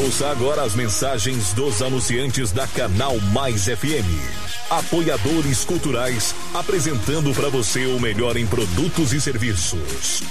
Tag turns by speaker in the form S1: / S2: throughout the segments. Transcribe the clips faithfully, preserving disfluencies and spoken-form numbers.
S1: Ouça agora as mensagens dos anunciantes da Canal Mais F M. Apoiadores culturais, apresentando para você o melhor em produtos e serviços.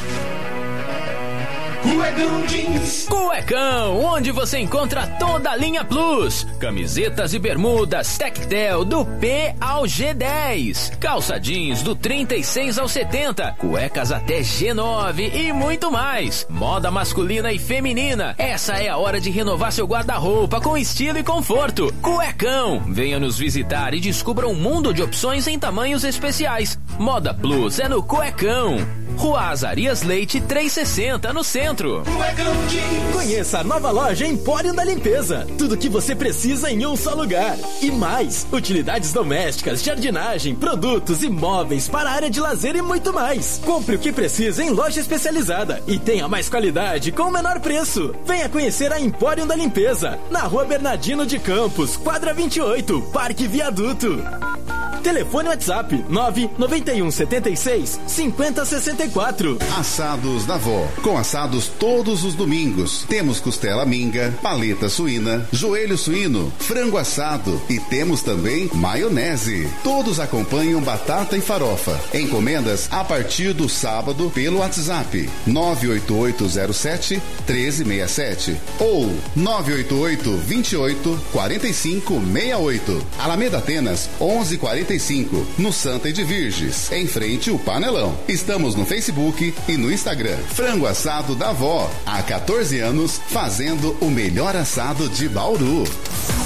S2: Cuecão Jeans. Cuecão, onde você encontra toda a linha Plus. Camisetas e bermudas Tectel do P ao G dez. Calça jeans do trinta e seis ao setenta. Cuecas até G nove e muito mais. Moda masculina e feminina. Essa é a hora de renovar seu guarda-roupa com estilo e conforto. Cuecão, venha nos visitar e descubra um mundo de opções em tamanhos especiais. Moda Plus é no Cuecão. Rua Azarias Leite trezentos e sessenta, no centro.
S3: Conheça a nova loja Empório da Limpeza. Tudo que você precisa em um só lugar. E mais, utilidades domésticas, jardinagem, produtos e móveis para a área de lazer e muito mais. Compre o que precisa em loja especializada e tenha mais qualidade com o menor preço. Venha conhecer a Empório da Limpeza, na Rua Bernardino de Campos, quadra vinte e oito, Parque Viaduto. Telefone WhatsApp nove nove um sete seis cinco zero seis quatro.
S4: Assados da Vó. Com assados todos os domingos. Temos costela minga, paleta suína, joelho suíno, frango assado e temos também maionese. Todos acompanham batata e farofa. Encomendas a partir do sábado pelo WhatsApp nove oito oito zero sete um três seis sete ou nove oito oito, dois oito, quatro cinco seis oito. Alameda Atenas onze quarenta e cinco, no Santa e de Virges, em frente ao Panelão. Estamos no Facebook e no Instagram. Frango Assado da Vó, há quatorze anos fazendo o melhor assado de Bauru.